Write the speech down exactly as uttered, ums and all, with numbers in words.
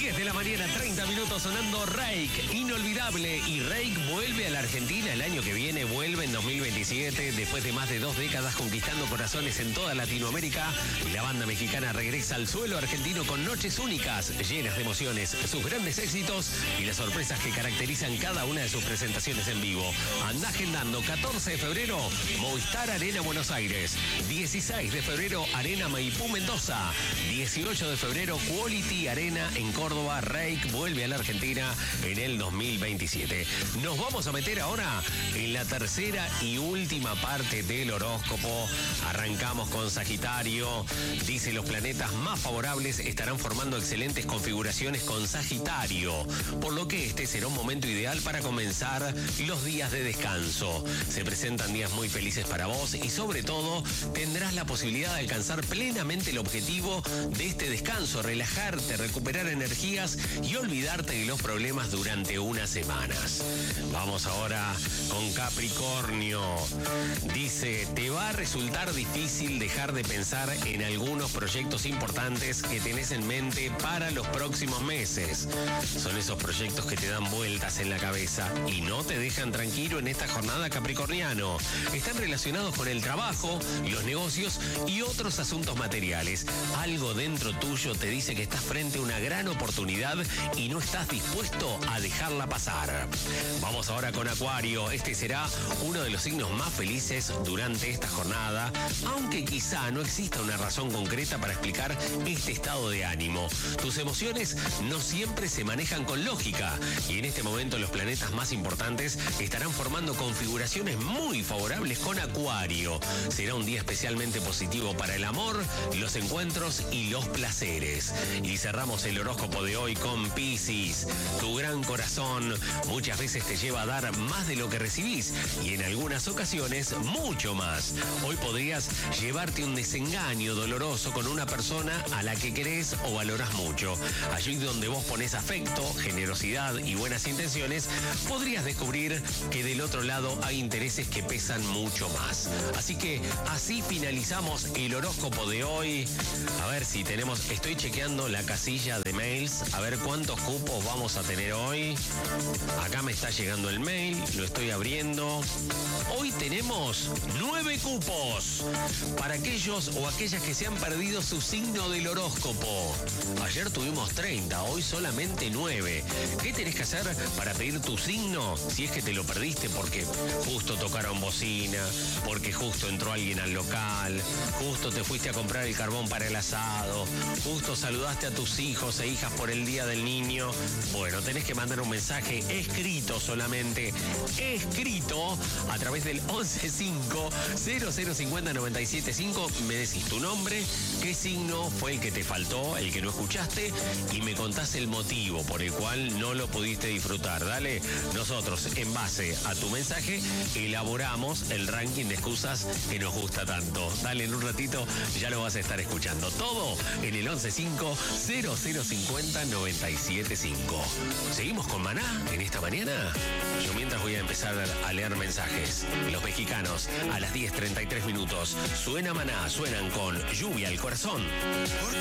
diez de la mañana, treinta minutos sonando Reik, inolvidable. Y Reik vuelve a la Argentina el año que viene, vuelve en dos mil veintisiete. Después de más de dos décadas conquistando corazones en toda Latinoamérica, la banda mexicana regresa al suelo argentino con noches únicas, llenas de emociones, sus grandes éxitos y las sorpresas que caracterizan cada una de sus presentaciones en vivo. Anda agendando catorce de febrero, Movistar Arena Buenos Aires. dieciséis de febrero, Arena Maipú Mendoza. dieciocho de febrero, Quality Arena en Córdoba. Reik vuelve a la Argentina en el dos mil veintisiete. Nos vamos a meter ahora en la tercera y última parte del horóscopo. Arrancamos con Sagitario. Dice: los planetas más favorables estarán formando excelentes configuraciones con Sagitario, por lo que este será un momento ideal para comenzar los días de descanso. Se presentan días muy felices para vos y sobre todo tendrás la posibilidad de alcanzar plenamente el objetivo de este descanso, relajarte, recuperar energías y olvidarte de los problemas durante unas semanas. Vamos ahora con Capricornio. Dice: te va a resultar difícil dejar de pensar en algunos proyectos importantes que tenés en mente para los próximos meses. Son esos proyectos que te dan vueltas en la cabeza y no te dejan tranquilo en esta jornada, Capricorniano. Están relacionados con el trabajo, los negocios y otros asuntos materiales. Algo dentro tuyo te dice que estás frente a una gran oportunidad y no estás dispuesto a dejarla pasar. Vamos ahora con Acuario. Este será uno de los signos más felices durante esta jornada, aunque quizá no exista una razón concreta para explicar este estado de ánimo. Tus emociones no siempre se manejan con lógica y en este momento los planetas más importantes estarán formando configuraciones muy favorables con Acuario. Será un día especialmente positivo para el amor, los encuentros y los placeres. Y cerramos el horóscopo de hoy con Piscis. Tu gran corazón muchas veces te lleva a dar más de lo que recibís y en algunas ocasiones mucho más. Hoy podrías llevarte un desengaño doloroso con una persona a la que querés o valorás mucho. Allí donde vos ponés afecto, generosidad y buenas intenciones, podrías descubrir que del otro lado hay intereses que pesan mucho más. Así que así finalizamos el horóscopo de hoy. A ver si tenemos, estoy chequeando la casilla de mails, a ver cuántos cupos vamos a tener hoy. Acá me está llegando el mail, lo estoy abriendo. Hoy tenemos nueve cupos para aquellos o aquellas que se han perdido su signo del horóscopo. Ayer tuvimos treinta, hoy solamente nueve. ¿Qué tenés que hacer para pedir tu signo? Si es que te lo perdiste porque justo tocaron bocina, porque justo entró alguien al local, justo te fuiste a comprar el carbón para el asado, justo saludaste a tus hijos e hijas por el Día del Niño. Bueno, tenés que mandar un mensaje escrito solamente, escrito, a través del once cinco cero cero cincuenta noventa y siete cinco. Me decís tu nombre, qué signo fue el que te faltó, el que no escuchaste, y me contás el motivo por el cual no lo pudiste disfrutar. Dale, nosotros en base a tu mensaje elaboramos el ranking de excusas que nos gusta tanto. Dale, en un ratito ya lo vas a estar escuchando. Todo en el once cinco cero cero cincuenta noventa y siete cinco. ¿Seguimos con Maná en esta mañana? Yo mientras voy a empezar a leer mensajes. Los mexicanos a las diez treinta y tres minutos. Suena Maná, suenan con Lluvia al Corazón.